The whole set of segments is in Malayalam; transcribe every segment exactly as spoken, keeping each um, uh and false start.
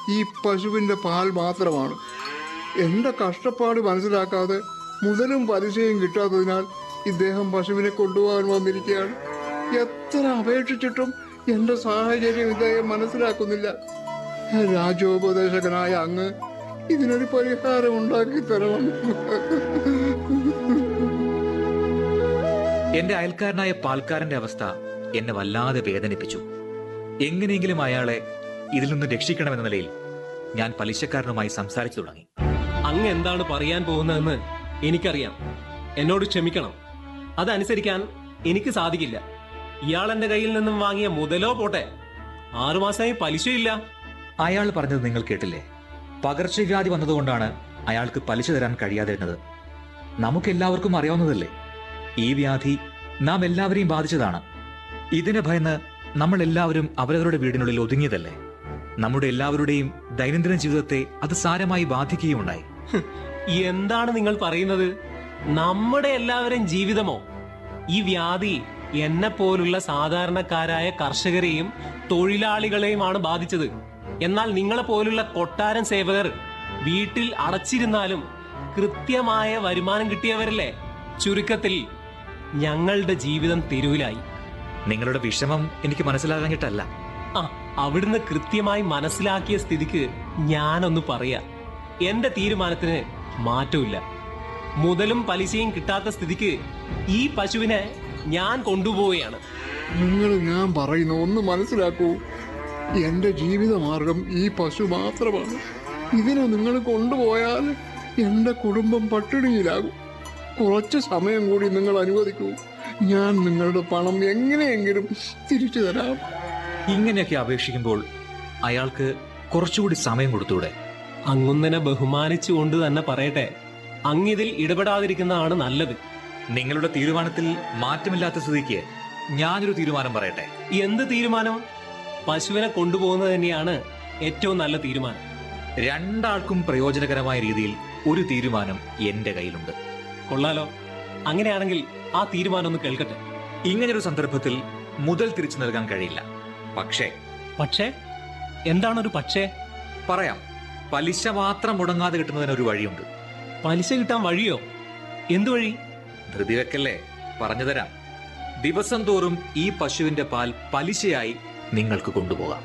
ഈ പശുവിൻ്റെ പാൽ മാത്രമാണ്. എൻ്റെ കഷ്ടപ്പാട് മനസ്സിലാക്കാതെ മുതലും പലിശയും കിട്ടാത്തതിനാൽ ഇദ്ദേഹം പശുവിനെ കൊണ്ടുപോകാൻ വന്നിരിക്കുകയാണ്. എത്ര അപേക്ഷിച്ചിട്ടും എൻ്റെ സാഹചര്യം ഇദ്ദേഹം മനസ്സിലാക്കുന്നില്ല. രാജോപദേശകനായ അങ്ങ് ഇതിനൊരു പരിഹാരം ഉണ്ടാക്കി തരണം. എന്റെ അയൽക്കാരനായ പാൽക്കാരന്റെ അവസ്ഥ എന്നെ വല്ലാതെ വേദനിപ്പിച്ചു. എങ്ങനെയെങ്കിലും അയാളെ ഇതിൽ നിന്ന് രക്ഷിക്കണമെന്ന നിലയിൽ ഞാൻ പലിശക്കാരനുമായി സംസാരിച്ചു തുടങ്ങി. അങ്ങ് എന്താണ് പറയാൻ പോകുന്നതെന്ന് എനിക്കറിയാം. എന്നോട് ക്ഷമിക്കണം. അതനുസരിക്കാൻ എനിക്ക് സാധിക്കില്ല. ഇയാൾ എന്റെ കയ്യിൽ നിന്നും വാങ്ങിയ മുതലോ പോട്ടെ, ആറുമാസമായി പലിശയില്ല. അയാൾ പറഞ്ഞത് നിങ്ങൾ കേട്ടില്ലേ? പകർച്ചവ്യാധി വന്നതുകൊണ്ടാണ് അയാൾക്ക് പലിശ തരാൻ കഴിയാതിരുന്നത്. നമുക്കെല്ലാവർക്കും അറിയാവുന്നതല്ലേ, ഈ വ്യാധി നാം എല്ലാവരെയും ബാധിച്ചതാണ്. ഇതിനെ ഭയന്ന് നമ്മൾ എല്ലാവരും അവരവരുടെ വീടിനുള്ളിൽ ഒതുങ്ങിയതല്ലേ. നമ്മുടെ എല്ലാവരുടെയും ദൈനംദിന ജീവിതത്തെ അത് സാരമായി ബാധിക്കുകയുണ്ടായി. എന്താണ് നിങ്ങൾ പറയുന്നത്? നമ്മുടെ എല്ലാവരും ജീവിതമോ? ഈ വ്യാധി എന്നെ പോലുള്ള സാധാരണക്കാരായ കർഷകരെയും തൊഴിലാളികളെയുമാണ് ബാധിച്ചത്. എന്നാൽ നിങ്ങളെ പോലുള്ള കൊട്ടാരൻ സേവകർ വീട്ടിൽ അടച്ചിരുന്നാലും കൃത്യമായ വരുമാനം കിട്ടിയവരല്ലേ. ചുരുക്കത്തിൽ ഞങ്ങളുടെ ജീവിതം തെരുവിലായി. നിങ്ങളുടെ വിഷമം എനിക്ക് മനസ്സിലാകാഞ്ഞിട്ടല്ല. ആ അവിടുന്ന് കൃത്യമായി മനസ്സിലാക്കിയ സ്ഥിതിക്ക് ഞാനൊന്ന് പറയാ. എന്റെ തീരുമാനത്തിന് മാറ്റമില്ല. മുതലും പലിശയും കിട്ടാത്ത സ്ഥിതിക്ക് ഈ പശുവിനെ ഞാൻ കൊണ്ടുപോവുകയാണ്. നിങ്ങൾ ഞാൻ പറയുന്ന ഒന്ന് മനസ്സിലാക്കൂ. എൻ്റെ ജീവിതമാർഗം ഈ പശു മാത്രമാണ്. ഇതിനെ നിങ്ങൾ കൊണ്ടുപോയാൽ എൻ്റെ കുടുംബം പട്ടിണിയിലാകും. കുറച്ച് സമയം കൂടി നിങ്ങൾ അനുവദിക്കൂ. ഞാൻ നിങ്ങളുടെ പണം എങ്ങനെയെങ്കിലും തിരിച്ചു തരാം. ഇങ്ങനെയൊക്കെ അപേക്ഷിക്കുമ്പോൾ അയാൾക്ക് കുറച്ചുകൂടി സമയം കൊടുത്തൂടെ? അങ്ങുന്നനെ ബഹുമാനിച്ചുകൊണ്ട് തന്നെ പറയട്ടെ, അങ്ങിതിൽ ഇടപെടാതിരിക്കുന്നതാണ് നല്ലത്. നിങ്ങളുടെ തീരുമാനത്തിൽ മാറ്റമില്ലാത്ത സ്ഥിതിക്ക് ഞാനൊരു തീരുമാനം പറയട്ടെ. എന്ത് തീരുമാനം? പശുവിനെ കൊണ്ടുപോകുന്നത് തന്നെയാണ് ഏറ്റവും നല്ല തീരുമാനം. രണ്ടാൾക്കും പ്രയോജനകരമായ രീതിയിൽ ഒരു തീരുമാനം എന്റെ കയ്യിലുണ്ട്. കൊള്ളാലോ. അങ്ങനെയാണെങ്കിൽ ആ തീരുമാനം ഒന്ന് കേൾക്കട്ടെ. ഇങ്ങനൊരു സന്ദർഭത്തിൽ മുതൽ തിരിച്ചു നൽകാൻ കഴിയില്ല. പക്ഷേ പക്ഷേ എന്താണൊരു പക്ഷേ? പറയാം. പലിശ മാത്രം മുടങ്ങാതെ കിട്ടുന്നതിനൊരു വഴിയുണ്ട്. പലിശ കിട്ടാൻ വഴിയോ? എന്തു വഴി? ധൃതി വെക്കല്ലേ, പറഞ്ഞു തരാം. ദിവസം തോറും ഈ പശുവിന്റെ പാൽ പലിശയായി നിങ്ങൾക്ക് കൊണ്ടുപോകാം.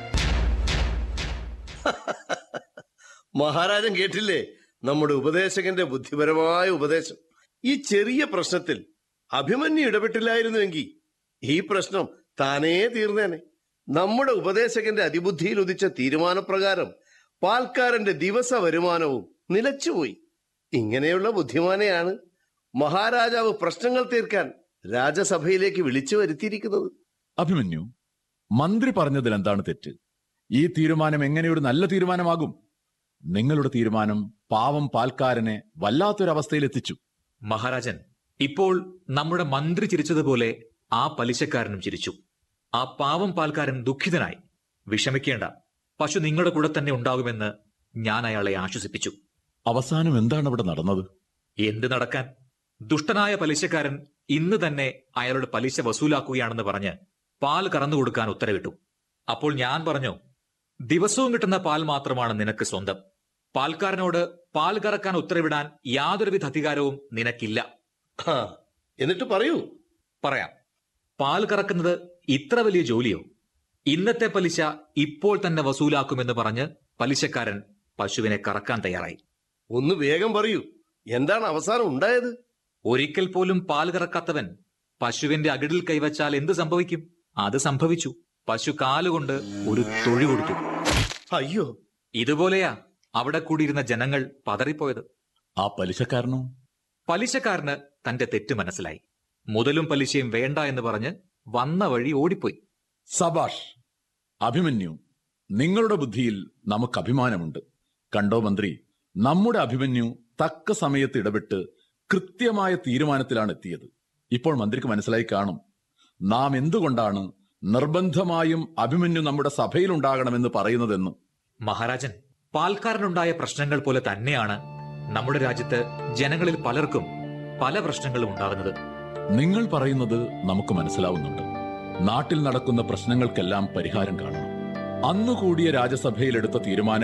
മഹാരാജൻ കേട്ടില്ലേ നമ്മുടെ ഉപദേശകന്റെ ബുദ്ധിപരമായ ഉപദേശം? ഈ ചെറിയ പ്രശ്നത്തിൽ അഭിമന്യു ഇടപെട്ടില്ലായിരുന്നുവെങ്കിൽ ഈ പ്രശ്നം താനേ തീർന്നേനെ. നമ്മുടെ ഉപദേശകന്റെ അതിബുദ്ധിയിൽ ഉദിച്ച തീരുമാനപ്രകാരം പാൽക്കാരന്റെ ദിവസ വരുമാനവും നിലച്ചുപോയി. ഇങ്ങനെയുള്ള ബുദ്ധിമാനെയാണ് മഹാരാജാവ് പ്രശ്നങ്ങൾ തീർക്കാൻ രാജസഭയിലേക്ക് വിളിച്ചു വരുത്തിയിരിക്കുന്നത്. അഭിമന്യു, മന്ത്രി പറഞ്ഞതിൽ എന്താണ് തെറ്റ്? ഈ തീരുമാനം എങ്ങനെയൊരു നല്ല തീരുമാനമാകും? നിങ്ങളുടെ തീരുമാനം പാവം പാൽക്കാരനെ വല്ലാത്തൊരവസ്ഥയിലെത്തിച്ചു. മഹാരാജൻ, ഇപ്പോൾ നമ്മുടെ മന്ത്രി ചിരിച്ചതുപോലെ ആ പലിശക്കാരനും ചിരിച്ചു. ആ പാവം പാൽക്കാരൻ ദുഃഖിതനായി. വിഷമിക്കേണ്ട, പശു നിങ്ങളുടെ കൂടെ തന്നെ ഉണ്ടാകുമെന്ന് ഞാൻ അയാളെ ആശ്വസിപ്പിച്ചു. അവസാനം എന്താണ് അവിടെ നടന്നത്? എന്ത് നടക്കാൻ? ദുഷ്ടനായ പലിശക്കാരൻ ഇന്ന് തന്നെ അയാളുടെ പലിശ വസൂലാക്കുകയാണെന്ന് പറഞ്ഞ് പാൽ കറന്നുകൊടുക്കാൻ ഉത്തരവിട്ടു. അപ്പോൾ ഞാൻ പറഞ്ഞു, ദിവസവും കിട്ടുന്ന പാൽ മാത്രമാണ് നിനക്ക് സ്വന്തം. പാൽക്കാരനോട് പാൽ കറക്കാൻ ഉത്തരവിടാൻ യാതൊരുവിധ അധികാരവും നിനക്കില്ല. എന്നിട്ട് പറയൂ. പറയാം. പാൽ കറക്കുന്നത് ഇത്ര വലിയ ജോലിയോ? ഇന്നത്തെ പലിശ ഇപ്പോൾ തന്നെ വസൂലാക്കുമെന്ന് പറഞ്ഞ് പലിശക്കാരൻ പശുവിനെ കറക്കാൻ തയ്യാറായി. ഒന്ന് വേഗം പറയൂ, എന്താണ് അവസാനം ഉണ്ടായത്? ഒരിക്കൽ പോലും പാൽ കറക്കാത്തവൻ പശുവിന്റെ അകിടിൽ കൈവച്ചാൽ എന്ത് സംഭവിക്കും? അത് സംഭവിച്ചു. പശു കാലുകൊണ്ട് ഒരു തൊഴി കൊടുത്തു. അയ്യോ! ഇതുപോലെയാ അവിടെ കൂടിയിരുന്ന ജനങ്ങൾ പതറിപ്പോയത്. ആ പലിശക്കാരനോ? പലിശക്കാരന് തന്റെ തെറ്റ് മനസ്സിലായി. മുതലും പലിശയും വേണ്ട എന്ന് പറഞ്ഞ് വന്ന വഴി ഓടിപ്പോയി. സബാഷ്! അഭിമന്യു, നിങ്ങളുടെ ബുദ്ധിയിൽ നമുക്ക് അഭിമാനമുണ്ട്. കണ്ടോ മന്ത്രി, നമ്മുടെ അഭിമന്യു തക്ക സമയത്ത് ഇടപെട്ട് കൃത്യമായ തീരുമാനത്തിലാണ് എത്തിയത്. ഇപ്പോൾ മന്ത്രിക്ക് മനസ്സിലായി കാണും നാം എന്തുകൊണ്ടാണ് നിർബന്ധമായും അഭിമന്യു നമ്മുടെ സഭയിലുണ്ടാകണമെന്ന് പറയുന്നതെന്ന്. മഹാരാജൻ, പാൽക്കാരനുണ്ടായ പ്രശ്നങ്ങൾ പോലെ തന്നെയാണ് നമ്മുടെ രാജ്യത്ത് ജനങ്ങളിൽ പലർക്കും പല പ്രശ്നങ്ങളും ഉണ്ടാകുന്നത്. നിങ്ങൾ പറയുന്നത് നമുക്ക് മനസ്സിലാവുന്നുണ്ട്. നാട്ടിൽ നടക്കുന്ന പ്രശ്നങ്ങൾക്കെല്ലാം പരിഹാരം കാണണം. അന്നുകൂടിയ രാജസഭയിലെടുത്ത തീരുമാനം